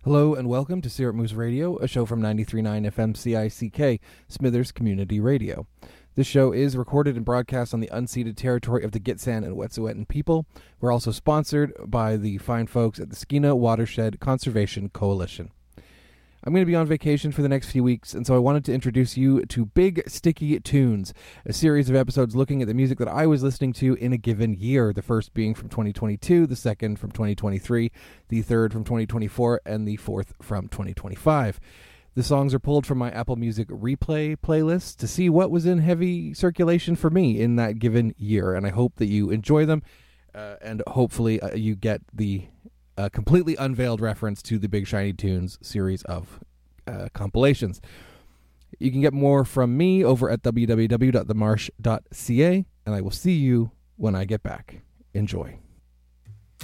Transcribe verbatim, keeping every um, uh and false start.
Hello and welcome to Syrup Moose Radio, a show from ninety-three point nine F M C I C K, Smithers Community Radio. This show is recorded and broadcast on the unceded territory of the Gitxsan and Wet'suwet'en people. We're also sponsored by the fine folks at the Skeena Watershed Conservation Coalition. I'm going to be on vacation for the next few weeks, and so I wanted to introduce you to Big Sticky Tunes, a series of episodes looking at the music that I was listening to in a given year, the first being from twenty twenty-two, the second from twenty twenty-three, the third from twenty twenty-four, and the fourth from twenty twenty-five. The songs are pulled from my Apple Music Replay playlist to see what was in heavy circulation for me in that given year, and I hope that you enjoy them, uh, and hopefully uh, you get the a completely unveiled reference to the Big Shiny Tunes series of uh, compilations. You can get more from me over at w w w dot the marsh dot c a, and I will see you when I get back. Enjoy.